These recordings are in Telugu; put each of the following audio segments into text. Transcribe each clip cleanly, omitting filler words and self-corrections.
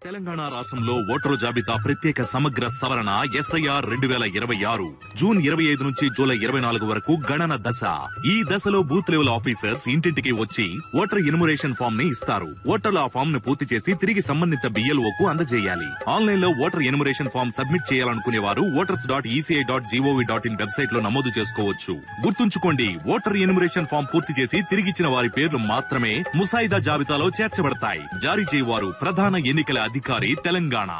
తెలంగాణ రాష్ట్రంలో ఓటరు జాబితా ప్రత్యేక సమగ్ర సవరణ ఎస్ఐఆర్ 2026 జూన్ 25 నుంచి జూలై 24 వరకు గణన దశ. ఈ దశలో బూత్ లెవెల్ ఆఫీసర్స్ ఇంటింటికి వచ్చి ఓటర్ ఎన్యుమరేషన్ ఫామ్ ని ఇస్తారు. ఓటర్లు ఆ ఫామ్ ను పూర్తి చేసి తిరిగి సంబంధిత BLO కు అందజేయాలి. ఆన్లైన్ లో ఓటర్ ఎన్యుమరేషన్ ఫామ్ సబ్మిట్ చేయాలనుకునే వారు voters.eci.gov.in వెబ్సైట్ లో నమోదు చేసుకోవచ్చు. గుర్తుంచుకోండి, ఓటర్ ఎన్యుమరేషన్ ఫామ్ పూర్తి చేసి తిరిగిచ్చిన వారి పేర్లు మాత్రమే ముసాయిదా జాబితాలో చేర్చబడతాయి. జారీ చేయవారు ప్రధాన ఎన్నికల అధికారి తెలంగాణ.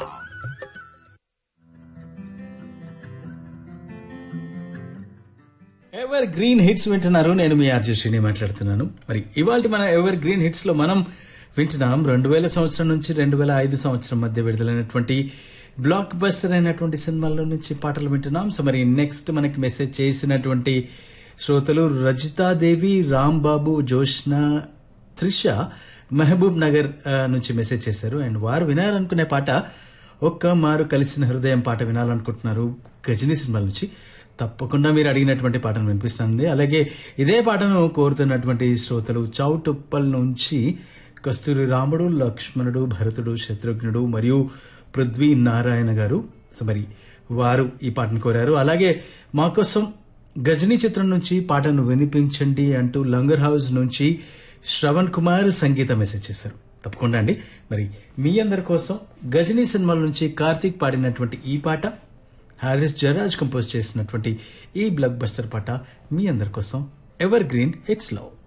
ఎవర్ గ్రీన్ హిట్స్ వింటున్నారు. నేను మీ ఆర్జే శ్రీని మాట్లాడుతున్నాను. మరి ఇవాళ మన ఎవర్ గ్రీన్ హిట్స్ లో మనం వింటున్నాం 2000 సంవత్సరం నుంచి 2005 సంవత్సరం మధ్య విడుదలైనటువంటి బ్లాక్ బస్టర్ అయినటువంటి సినిమాల్లో నుంచి పాటలు వింటున్నాం. సో మరి నెక్స్ట్ మనకి మెసేజ్ చేసినటువంటి శ్రోతలు రజితాదేవి, రాంబాబు, జోష్న, త్రిష మహబూబ్ నగర్ నుంచి మెసేజ్ చేశారు. అండ్ వారు వినాలనుకునే పాట ఒక్క మారు కలిసిన హృదయం పాట వినాలనుకుంటున్నారు గజనీ సినిమా నుంచి. తప్పకుండా మీరు అడిగినటువంటి పాటను వినిపిస్తానండి. అలాగే ఇదే పాటను కోరుతున్నటువంటి శ్రోతలు చౌటుప్పల్ నుంచి కస్తూరి రాముడు, లక్ష్మణుడు, భరతుడు, శత్రుఘ్నుడు మరియు పృథ్వీ నారాయణ గారు. సో మరి వారు ఈ పాటను కోరారు. అలాగే మా కోసం గజనీ చిత్రం నుంచి పాటను వినిపించండి అంటూ లంగర్ హౌస్ నుంచి శ్రవణ్ కుమార్ సంగీత మెసేజ్ చేశారు. తప్పకుండా అండి. మరి మీ అందరి కోసం గజనీ సినిమాల నుంచి కార్తీక్ పాడినటువంటి ఈ పాట, హారిస్ జరాజ్ కంపోజ్ చేసినటువంటి ఈ బ్లాక్ బస్టర్ పాట మీ అందరి కోసం ఎవర్ గ్రీన్ హిట్స్ లో.